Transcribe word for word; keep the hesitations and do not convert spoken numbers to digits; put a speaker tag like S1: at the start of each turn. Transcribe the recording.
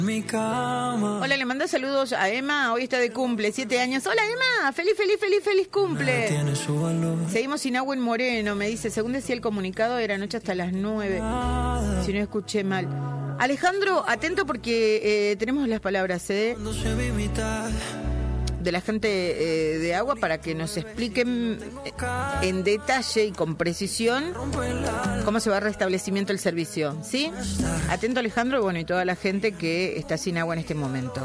S1: Mi cama.
S2: Hola, le mando saludos a Emma, hoy está de cumple, siete años. Hola Emma, feliz, feliz, feliz, feliz cumple.
S1: Tiene su valor.
S2: Seguimos sin agua en Moreno, me dice, según decía el comunicado, era noche hasta las nueve, si no escuché mal. Alejandro, atento porque eh, tenemos las palabras ¿eh?
S1: Cuando se ve mitad.
S2: de la gente eh, de agua para que nos expliquen en detalle y con precisión cómo se va a restablecimiento el servicio, ¿sí? Atento Alejandro, bueno, y toda la gente que está sin agua en este momento.